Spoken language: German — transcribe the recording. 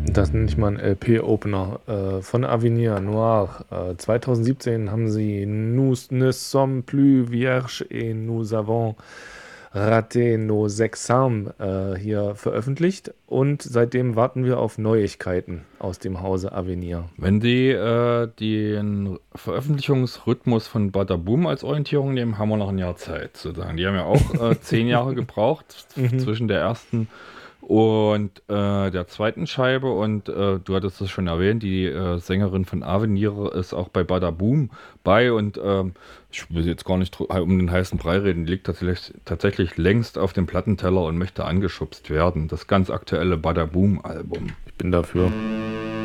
Das nenne ich mal 'n LP-Opener, von Avenir Noir. 2017 haben sie „Nous ne sommes plus vierges et nous avons raté nos examens", hier veröffentlicht und seitdem warten wir auf Neuigkeiten aus dem Hause Avenir. Wenn Sie den Veröffentlichungsrhythmus von Badaboom als Orientierung nehmen, haben wir noch ein Jahr Zeit, sozusagen. Die haben ja auch 10 Jahre gebraucht Mhm. zwischen der ersten und der zweiten Scheibe. Und du hattest es schon erwähnt, die Sängerin von Avenir ist auch bei Badaboom bei. Und ich will jetzt gar nicht um den heißen Brei reden, die liegt tatsächlich längst auf dem Plattenteller und möchte angeschubst werden. Das ganz aktuelle Badaboom-Album. Ich bin dafür.